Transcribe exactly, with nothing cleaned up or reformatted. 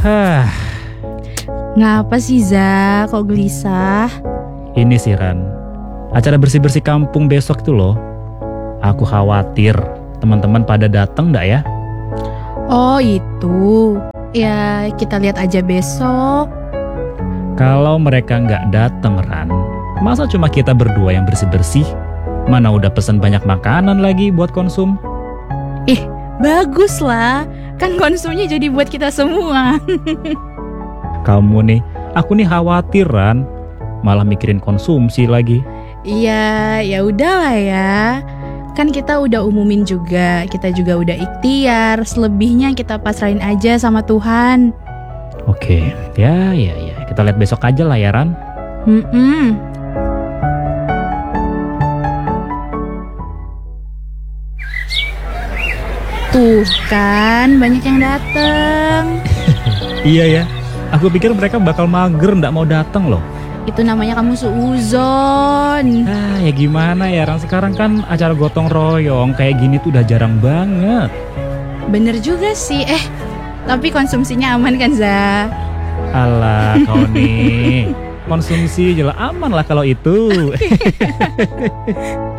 Hah, Ngapa sih Za, kok gelisah? ini sih Ran, acara bersih-bersih kampung besok itu loh. Aku khawatir teman-teman pada datang nggak ya? Oh itu, ya kita lihat aja besok. Kalau mereka nggak datang Ran, masa cuma kita berdua yang bersih-bersih? Mana udah pesan banyak makanan lagi buat konsum. Ih, bagus lah, kan konsumnya jadi buat kita semua. Kamu nih, aku nih khawatir Ran, malah mikirin konsumsi lagi. Iya, ya udahlah ya. Kan kita udah umumin juga, kita juga udah ikhtiar, selebihnya kita pasrahin aja sama Tuhan. Oke, ya ya ya, kita lihat besok aja lah ya Ran. Hmm. Tuh kan, banyak yang dateng. Iya ya, aku pikir mereka bakal mager nggak mau datang loh. Itu namanya kamu suuzon. Ah, ya gimana ya Ran, sekarang kan acara gotong royong kayak gini tuh udah jarang banget. Bener juga sih, eh tapi konsumsinya aman kan Za? Alah kau nih, konsumsi jelas aman lah kalau itu.